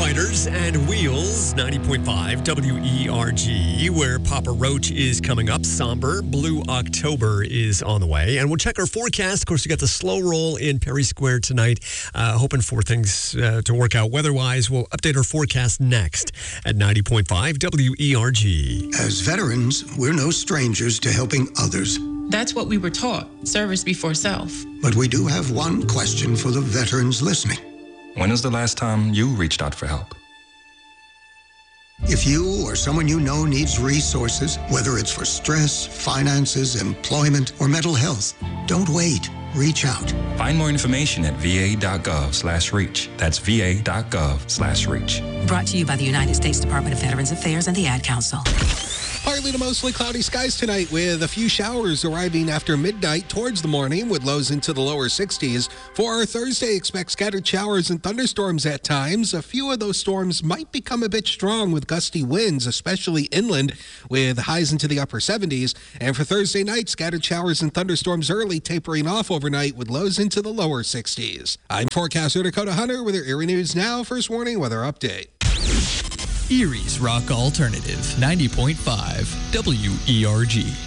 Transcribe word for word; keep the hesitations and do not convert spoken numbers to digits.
Fighters and Wheels, ninety point five W E R G, where Papa Roach is coming up. Somber, Blue October is on the way. And we'll check our forecast. Of course, we got the slow roll in Perry Square tonight. Uh, hoping for things uh, to work out weather-wise. We'll update our forecast next at ninety point five W E R G. As veterans, we're no strangers to helping others. That's what we were taught, service before self. But we do have one question for the veterans listening. When was the last time you reached out for help? If you or someone you know needs resources, whether it's for stress, finances, employment, or mental health, don't wait. Reach out. Find more information at va.gov slash reach. That's va.gov slash reach. Brought to you by the United States Department of Veterans Affairs and the Ad Council. Partly to mostly cloudy skies tonight with a few showers arriving after midnight towards the morning with lows into the lower sixties. For our Thursday, expect scattered showers and thunderstorms at times. A few of those storms might become a bit strong with gusty winds, especially inland, with highs into the upper seventies. And for Thursday night, scattered showers and thunderstorms early, tapering off overnight with lows into the lower sixties. I'm forecaster Dakota Hunter with your Erie News Now First Warning Weather Update. Erie's Rock Alternative, ninety point five W E R G.